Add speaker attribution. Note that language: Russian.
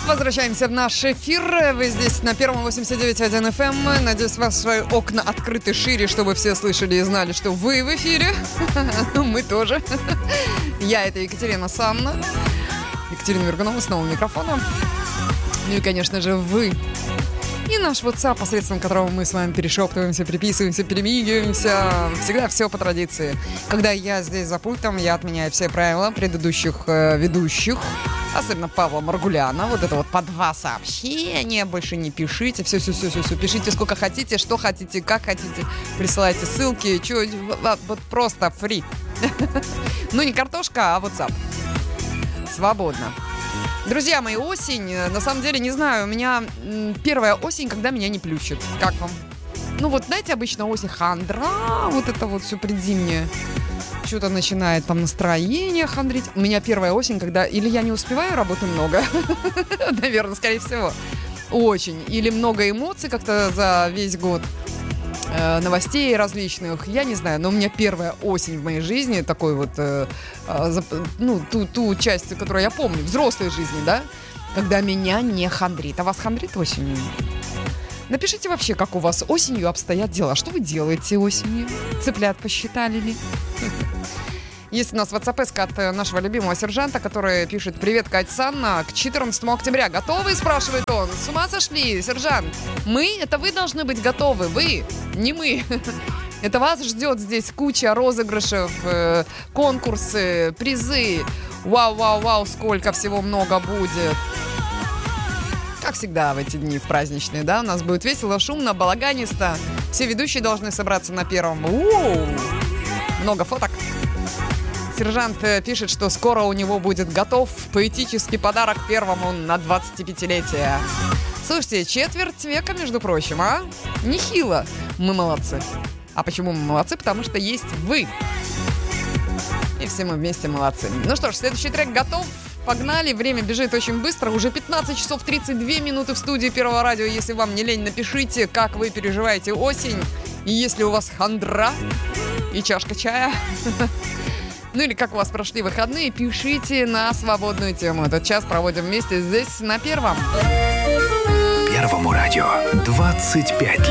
Speaker 1: Возвращаемся в наш эфир. Вы здесь на первом 89.1 FM. Надеюсь, у вас свои окна открыты шире, чтобы все слышали и знали, что вы в эфире. Мы тоже. Я — это Екатерина Санна. Екатерина Вергунова с новым микрофоном. Ну и, конечно же, вы. И наш WhatsApp, посредством которого мы с вами перешептываемся, переписываемся, перемигиваемся. Всегда все по традиции. Когда я здесь за пультом, я отменяю все правила предыдущих ведущих. Особенно Павла Маргуляна. Вот это вот по 2 сообщения. Больше не пишите. Все. Пишите сколько хотите, что хотите, как хотите. Присылайте ссылки. Вот просто фри. Ну, не картошка, а WhatsApp. Свободно. Друзья мои, осень, на самом деле, не знаю, у меня первая осень, когда меня не плющит. Как вам? Ну вот, знаете, обычно осень хандра, вот это вот все предзимнее. Что-то начинает там настроение хандрить. У меня первая осень, когда или я не успеваю, работы много, наверное, скорее всего, очень. Или много эмоций как-то за весь год. Новостей различных, я не знаю, но у меня первая осень в моей жизни, такой вот, ту часть, которую я помню, взрослой жизни, да, когда меня не хандрит. А вас хандрит осенью? Напишите вообще, как у вас осенью обстоят дела. Что вы делаете осенью? Цыплят посчитали ли? Есть у нас WhatsApp от нашего любимого сержанта, который пишет: «Привет, Кать Санна, к 14 октября готовы?» Спрашивает он. С ума сошли, сержант? Мы? Это вы должны быть готовы. Вы, не мы. Это вас ждет здесь куча розыгрышев, конкурсы, призы. Вау, сколько всего много будет. Как всегда в эти дни, в праздничные, да? У нас будет весело, шумно, балаганисто. Все ведущие должны собраться на первом. Много фоток. Сержант пишет, что скоро у него будет готов поэтический подарок первому на 25-летие. Слушайте, четверть века, между прочим, а? Нехило. Мы молодцы. А почему мы молодцы? Потому что есть вы. И все мы вместе молодцы. Ну что ж, следующий трек готов. Погнали. Время бежит очень быстро. Уже 15 часов 32 минуты в студии Первого радио. Если вам не лень, напишите, как вы переживаете осень. И если у вас хандра и чашка чая... Ну или как у вас прошли выходные, пишите на свободную тему. Этот час проводим вместе здесь, на Первом.
Speaker 2: Первому радио 25 лет.